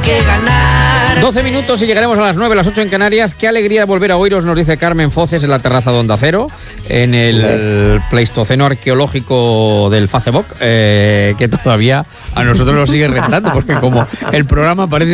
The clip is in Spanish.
que ganar. 12 minutos y llegaremos a las 9, las 8 en Canarias. Qué alegría volver a oíros, nos dice Carmen Foces en la terraza de Onda Cero, en el Pleistoceno arqueológico del Facebook, que todavía a nosotros nos sigue retando, porque como el programa parece